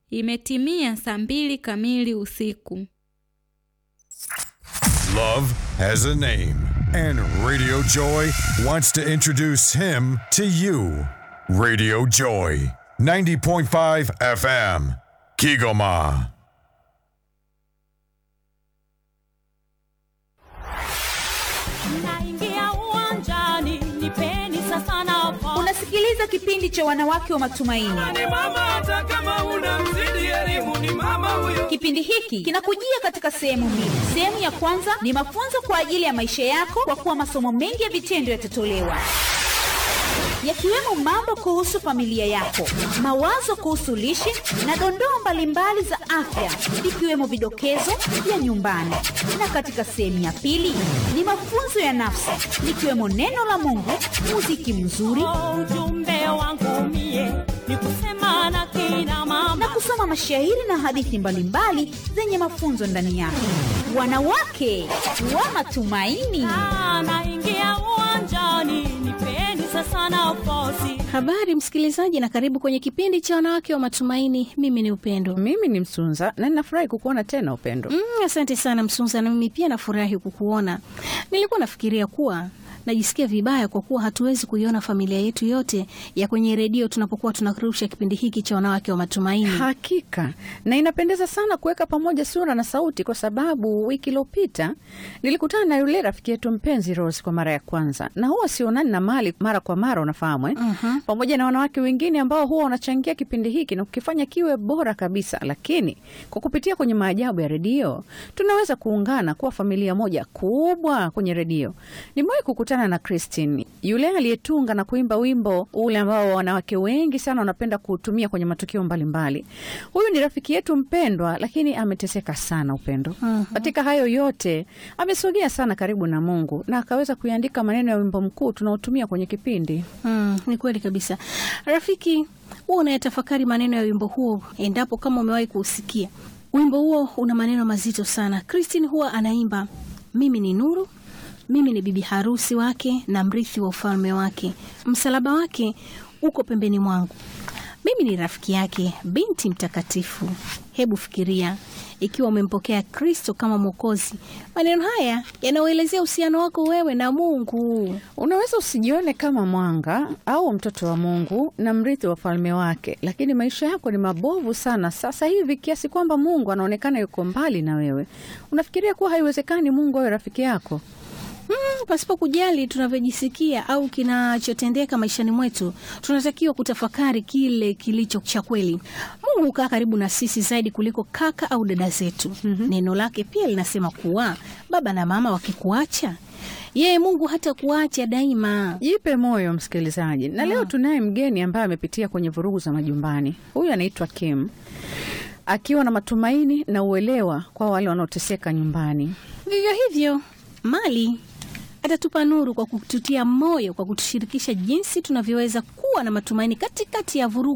Imetimia saa 2 kamili usiku. Love has a name, and Radio Joy wants to introduce him to you. Radio Joy, 90.5 FM, Kigoma. Unasikiliza kipindi cha wanawake wa matumaini. Kipindi hiki kinakujia katika sehemu mbili. Sehemu ya kwanza ni mafunzo kwa ajili ya maisha yako, kwa kuwa masomo mengi ya vitendo yatatolewa, yakiwemo mambo kuhusu familia yako, mawazo kuhusu lishe na dondoo mbalimbali za afya, ikiwemo vidokezo vya nyumbani. Na katika sehemu ya pili ni mafunzo ya nafsi, ikiwemo neno la Mungu, muziki mzuri, ujumbe wangu mie ni kusema na kina mama, na kusoma mashairi na hadithi mbalimbali zenye mafunzo ndani yake. Wanawake wa matumaini, naingia uwanjani, nipeni sasa nafasi. Habari msikilizaji, na karibu kwenye kipindi cha wanawake wa matumaini. Mimi ni Upendo. Mimi ni Msunza, na ninafurahi kukuona tena Upendo. Asante sana Msunza, na mimi pia nafurahi kukuona. Nilikuwa nafikiria kuwa najisikia vibaya kwa kuwa hatuwezi kuiona familia yetu yote ya kwenye redio tunapokuwa tunarusha kipindi hiki cha wanawake wa matumaini. Hakika, na inapendeza sana kuweka pamoja sura na sauti, kwa sababu wiki iliyopita nilikutana na yule rafiki yetu mpenzi Rose kwa mara ya kwanza, na huwa sionani na Mali mara kwa mara, unafahamu pamoja na wanawake wengine ambao huwa wanachangia kipindi hiki na kukifanya kiwe bora kabisa. Lakini kwa kupitia kwenye maajabu ya redio tunaweza kuungana kuwa familia moja kubwa kwenye redio. Nimewahi kukutana na Christine, yule aliyetunga na kuimba wimbo ule ambao wanawake wengi sana wanapenda kuutumia kwenye matukio mbalimbali. Huyu ni rafiki yetu mpendwa, lakini ameteseka sana Upendo. Katika hayo yote amesogea sana karibu na Mungu, na akaweza kuandika maneno ya wimbo mkuu tunaotumia kwenye kipindi. Ni kweli kabisa. Rafiki, wewe unayatafakari maneno ya wimbo huo, endapo kama umewahi kusikia. Wimbo huo una maneno mazito sana. Christine huwa anaimba, mimi ni nuru, mimi ni bibi harusi wake na mrithi wa ufalme wake. Msalaba wake uko pembeni mwangu. Mimi ni rafiki yake, binti mtakatifu. Hebu fikiria ikiwa umempokea Kristo kama Mwokozi. Maneno haya yanaelezea uhusiano wako wewe na Mungu. Unaweza usijione kama mwanga au mtoto wa Mungu na mrithi wa ufalme wake, lakini maisha yako ni mabovu sana sasa hivi kiasi kwamba Mungu anaonekana yuko mbali na wewe. Unafikiria kuwa haiwezekani Mungu awe rafiki yako? Pasipo kujali tunavyojisikia au kinachotendeka maishani mwetu, tunatakiwa kutafakari kile kilicho cha kweli. Mungu hukaa karibu na sisi zaidi kuliko kaka au dada zetu. Neno lake pia linasema kuwa baba na mama wakikuacha, yeye Mungu hata kuacha daima. Jipe moyo msikilizaji. Na leo tunaye mgeni ambaye amepitia kwenye vurugu za majumbani. Huyu anaitwa Kim, akiwa na matumaini na uelewa kwa wale wanaoteseka nyumbani. Vivyo hivyo Mali atatupa nuru kwa kututia moyo, kwa kutushirikisha jinsi tunavyoweza kuwa na matumaini katikati ya vurugu